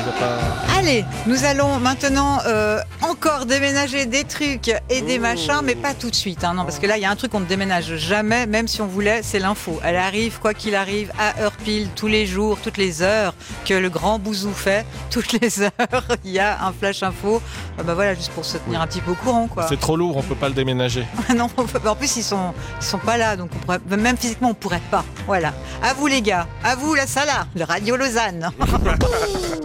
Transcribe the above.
va pas... Allez, nous allons maintenant encore déménager des trucs et des machins, mais pas tout de suite. Non, parce que là, il y a un truc qu'on ne déménage jamais, même si on voulait, c'est l'info. Elle arrive, quoi qu'il arrive, à heure pile, tous les jours, toutes les heures, que le grand bouzou fait. Toutes les heures, il y a un flash info. Voilà, juste pour se tenir un petit peu au courant, quoi. C'est trop lourd, on peut pas le déménager. Non, en plus, ils sont pas là, donc même physiquement, on pourrait pas. Voilà. À vous, les gars. À vous, la Sala, le Radio Lausanne.